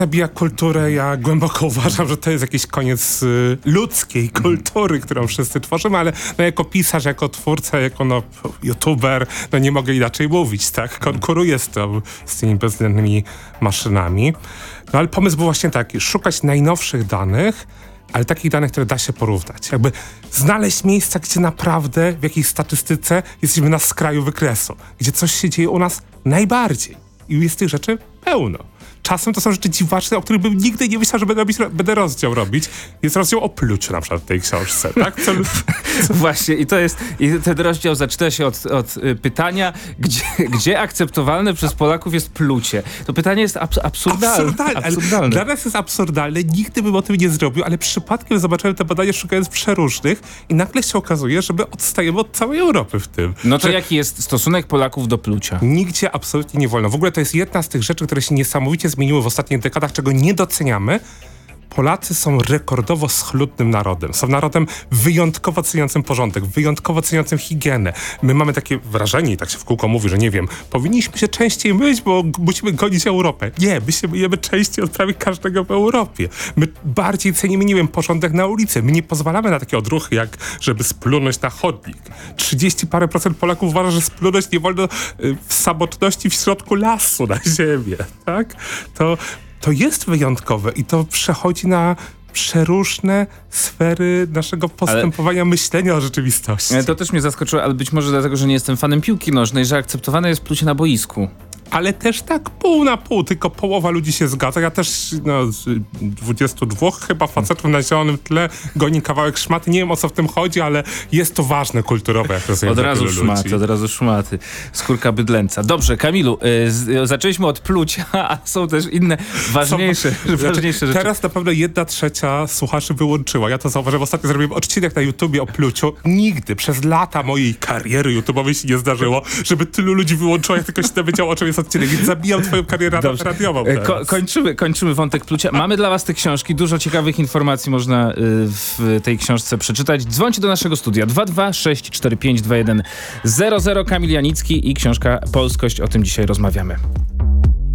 Zabija kulturę. Ja głęboko uważam, że to jest jakiś koniec ludzkiej kultury, którą wszyscy tworzymy, ale jako pisarz, jako twórca, jako youtuber, nie mogę inaczej mówić, tak? Konkuruję z tymi bezwzględnymi maszynami. Ale pomysł był właśnie taki, szukać najnowszych danych, ale takich danych, które da się porównać. Jakby znaleźć miejsca, gdzie naprawdę w jakiejś statystyce jesteśmy na skraju wykresu, gdzie coś się dzieje u nas najbardziej. I jest tych rzeczy pełno. Czasem to są rzeczy dziwaczne, o których bym nigdy nie myślał, że będę rozdział robić. Jest rozdział o pluciu na przykład w tej książce, tak? Właśnie, i ten rozdział zaczyna się od pytania, gdzie akceptowalne przez Polaków jest plucie. To pytanie jest absurdalne. Dla nas jest absurdalne, nigdy bym o tym nie zrobił, ale przypadkiem zobaczyłem te badania szukając przeróżnych i nagle się okazuje, że my odstajemy od całej Europy w tym. No to jaki jest stosunek Polaków do plucia? Nigdzie absolutnie nie wolno. W ogóle to jest jedna z tych rzeczy, które się niesamowicie zmieniły w ostatnich dekadach, czego nie doceniamy. Polacy są rekordowo schludnym narodem. Są narodem wyjątkowo ceniącym porządek, wyjątkowo ceniącym higienę. My mamy takie wrażenie, i tak się w kółko mówi, że nie wiem, powinniśmy się częściej myć, bo musimy gonić Europę. Nie, my się myjemy częściej od prawie każdego w Europie. My bardziej cenimy, nie wiem, porządek na ulicy. My nie pozwalamy na takie odruchy, jak żeby splunąć na chodnik. 30 parę procent Polaków uważa, że splunąć nie wolno w samotności w środku lasu na ziemię, tak? To jest wyjątkowe i to przechodzi na przeróżne sfery naszego postępowania, myślenia o rzeczywistości. To też mnie zaskoczyło, ale być może dlatego, że nie jestem fanem piłki nożnej, że akceptowane jest plucie na boisku. Ale też tak pół na pół, tylko połowa ludzi się zgadza. Ja też z 22 chyba facetów na zielonym tle goni kawałek szmaty. Nie wiem, o co w tym chodzi, ale jest to ważne kulturowe. Jak od razu szmaty. Skórka bydlęca. Dobrze, Kamilu, zaczęliśmy od plucia, a są też inne ważniejsze rzeczy. Teraz na pewno 1/3 słuchaczy wyłączyła. Ja to zauważyłem. Ostatnio zrobiłem odcinek na YouTubie o pluciu. Nigdy przez lata mojej kariery YouTube'owej się nie zdarzyło, żeby tylu ludzi wyłączyło, jak tylko się dowiedział, o czym jest odcinek, więc zabijam twoją karierę radiową. Kończymy wątek plucia. Mamy dla was te książki. Dużo ciekawych informacji można w tej książce przeczytać. Dzwońcie do naszego studia 226452100. Kamil Janicki i książka Polskość. O tym dzisiaj rozmawiamy.